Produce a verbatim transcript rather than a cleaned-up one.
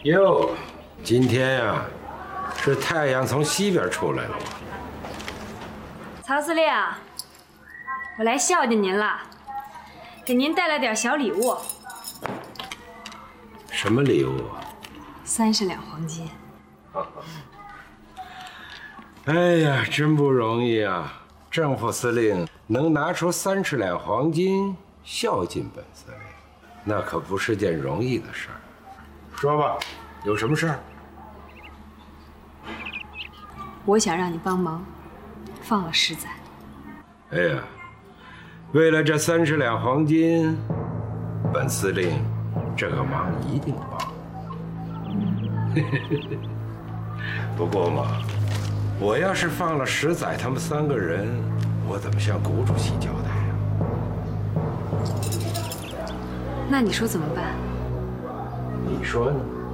哟，今天呀、啊，是太阳从西边出来了吗？ 曹司令，我来孝敬您了，给您带了点小礼物。 什么礼物啊？ 三十两黄金。 哎呀，真不容易啊！正副司令能拿出三十两黄金孝敬本司令，那可不是件容易的事儿。说吧，有什么事儿？ 我想让你帮忙，放了石仔。 哎呀，为了这三十两黄金，本司令这个忙一定帮。不过嘛，我要是放了石仔他们三个人，我怎么向谷主席交代呀？ 那你说怎么办？ 你说呢？